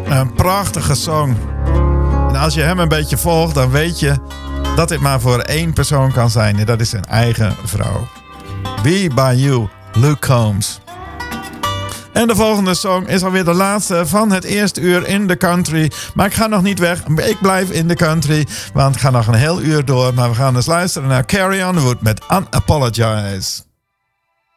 Een prachtige song. En als je hem een beetje volgt, dan weet je dat dit maar voor één persoon kan zijn. En dat is zijn eigen vrouw. Be By You, Luke Combs. En de volgende song is alweer de laatste van het eerste uur in de country. Maar ik ga nog niet weg. Ik blijf in de country. Want ik ga nog een heel uur door. Maar we gaan dus luisteren naar Carrie Underwood met Unapologize.